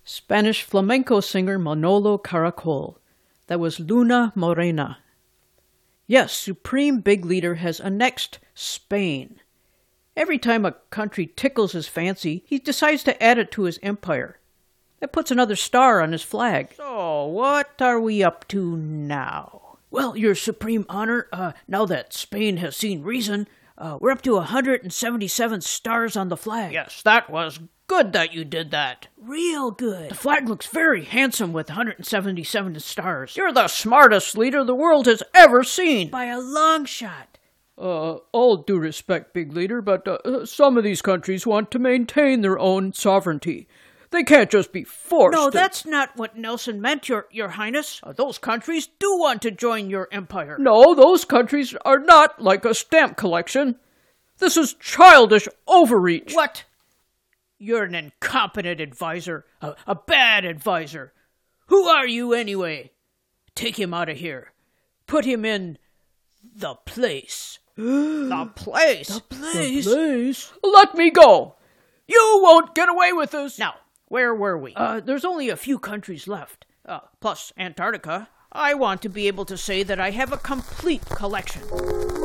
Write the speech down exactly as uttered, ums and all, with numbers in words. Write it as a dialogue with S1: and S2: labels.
S1: Spanish flamenco singer Manolo Caracol. That was Luna Morena. Yes, Supreme Big Leader has annexed Spain. Every time a country tickles his fancy, he decides to add it to his empire. That puts another star on his flag. So, what are we up to now? Well, Your Supreme Honor, uh, now that Spain has seen reason, uh, we're up to one hundred seventy-seven stars on the flag. Yes, that was good that you did that. Real good. The flag looks very handsome with one hundred seventy-seven stars. You're the smartest leader the world has ever seen. By a long shot. Uh, all due respect, Big Leader, but uh, some of these countries want to maintain their own sovereignty. They can't just be forced. No, to... that's not what Nelson meant, Your Your Highness. Uh, those countries do want to join your empire. No, those countries are not like a stamp collection. This is childish overreach. What? You're an incompetent advisor, a, a bad advisor. Who are you anyway? Take him out of here. Put him in the place. The place? The place? The place? Let me go. You won't get away with this. Now, where were we? Uh, there's only a few countries left, uh, plus Antarctica. I want to be able to say that I have a complete collection.